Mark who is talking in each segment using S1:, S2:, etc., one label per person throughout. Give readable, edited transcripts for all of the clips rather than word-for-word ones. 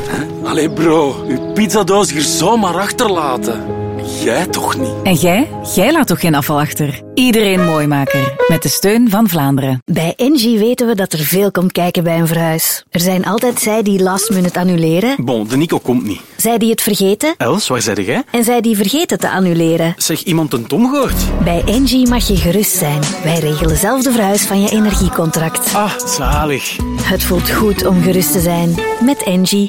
S1: Allee bro, uw pizzadoos hier zomaar achterlaten. Jij toch niet?
S2: En jij? Jij laat toch geen afval achter? Iedereen Mooimaker, met de steun van Vlaanderen.
S3: Bij Engie weten we dat er veel komt kijken bij een verhuis. Er zijn altijd zij die last minute annuleren.
S1: Bon, de Nico komt niet.
S3: Zij die het vergeten.
S1: Els, waar zei jij?
S3: En zij die vergeten te annuleren.
S1: Zeg, iemand een Tom gehoord?
S3: Bij Engie mag je gerust zijn. Wij regelen zelf de verhuis van je energiecontract.
S1: Ah, zalig.
S3: Het voelt goed om gerust te zijn. Met Engie.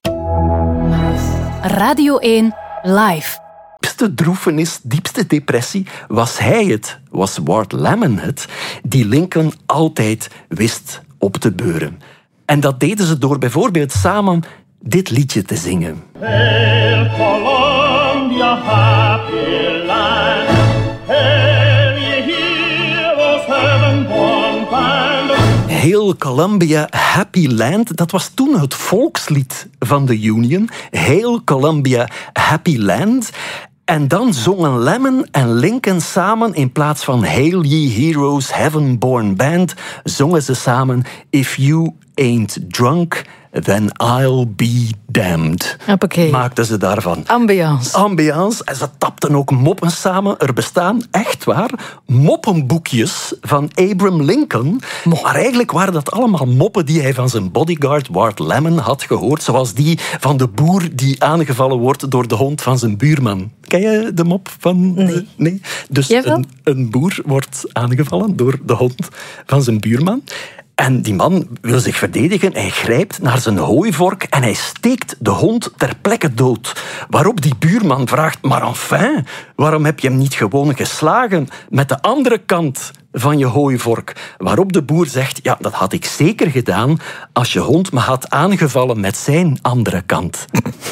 S2: Radio 1 Live.
S4: Diepste droefenis, diepste depressie, was hij het, was Ward Lemon het, die Lincoln altijd wist op te beuren. En dat deden ze door bijvoorbeeld samen dit liedje te zingen.
S5: Hail Columbia, happy land. Hail ye heroes, heaven-born band.
S4: Hail Columbia, Happy Land, dat was toen het volkslied van de Union. Hail Columbia, Happy Land. En dan zongen Lemon en Lincoln samen, in plaats van Hail Ye Heroes, Heaven-Born Band, zongen ze samen If You Ain't Drunk, Then I'll Be Damned.
S6: Hoppakee.
S4: Maakten ze daarvan.
S6: Ambiance.
S4: En ze tapten ook moppen samen. Er bestaan, echt waar, moppenboekjes van Abraham Lincoln. Maar eigenlijk waren dat allemaal moppen die hij van zijn bodyguard Ward Lemon had gehoord. Zoals die van de boer die aangevallen wordt door de hond van zijn buurman. Ken je de mop van... Nee? Dus een boer wordt aangevallen door de hond van zijn buurman. En die man wil zich verdedigen. Hij grijpt naar zijn hooivork en hij steekt de hond ter plekke dood. Waarop die buurman vraagt, maar enfin, waarom heb je hem niet gewoon geslagen met de andere kant van je hooivork? Waarop de boer zegt, ja, dat had ik zeker gedaan als je hond me had aangevallen met zijn andere kant.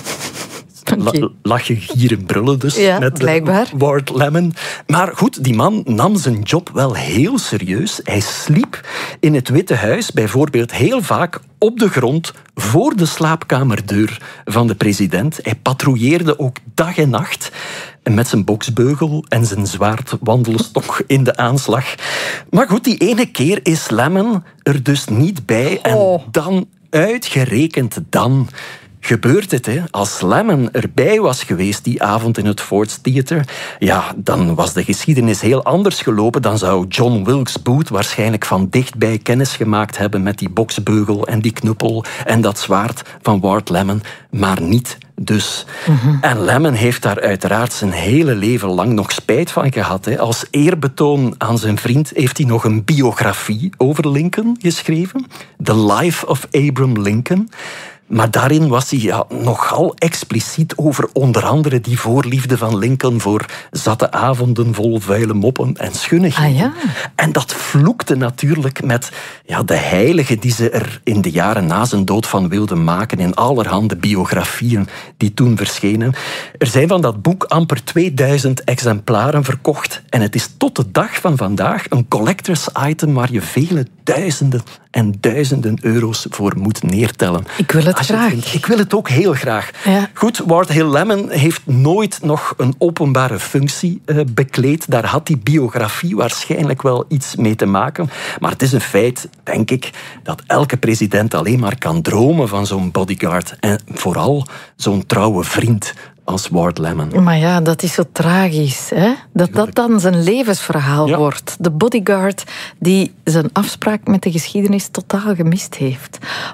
S4: Lachen, gieren, brullen dus.
S6: Ja,
S4: met
S6: blijkbaar.
S4: Ward Lemon. Maar goed, die man nam zijn job wel heel serieus. Hij sliep in het Witte Huis bijvoorbeeld heel vaak op de grond voor de slaapkamerdeur van de president. Hij patrouilleerde ook dag en nacht met zijn boksbeugel en zijn zwaardwandelstok in de aanslag. Maar goed, die ene keer is Lemon er dus niet bij. En dan, uitgerekend dan, gebeurt het, hè? Als Lemon erbij was geweest die avond in het Ford's Theater, ja, dan was de geschiedenis heel anders gelopen. Dan zou John Wilkes Booth waarschijnlijk van dichtbij kennis gemaakt hebben met die boksbeugel en die knuppel en dat zwaard van Ward Lemon, maar niet dus. En Lemon heeft daar uiteraard zijn hele leven lang nog spijt van gehad. Hè. Als eerbetoon aan zijn vriend heeft hij nog een biografie over Lincoln geschreven. The Life of Abraham Lincoln. Maar daarin was hij nogal expliciet over onder andere die voorliefde van Lincoln voor zatte avonden vol vuile moppen en schunnigheden.
S6: Ah, ja.
S4: En dat vloekte natuurlijk met de heilige die ze er in de jaren na zijn dood van wilden maken in allerhande biografieën die toen verschenen. Er zijn van dat boek amper 2000 exemplaren verkocht en het is tot de dag van vandaag een collectors item waar je vele duizenden en duizenden euro's voor moet neertellen.
S6: Ik wil het graag.
S4: Ik wil het ook heel graag.
S6: Ja.
S4: Goed, Ward Hill Lemon heeft nooit nog een openbare functie bekleed. Daar had die biografie waarschijnlijk wel iets mee te maken. Maar het is een feit, denk ik, dat elke president alleen maar kan dromen van zo'n bodyguard. En vooral zo'n trouwe vriend als Ward Lemon.
S6: Maar ja, dat is zo tragisch, hè? Dat dan zijn levensverhaal wordt. De bodyguard die zijn afspraak met de geschiedenis totaal gemist heeft.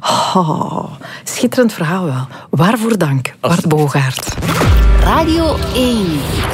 S6: Oh, schitterend verhaal wel. Waarvoor dank, Bart Bogaert.
S3: Radio 1.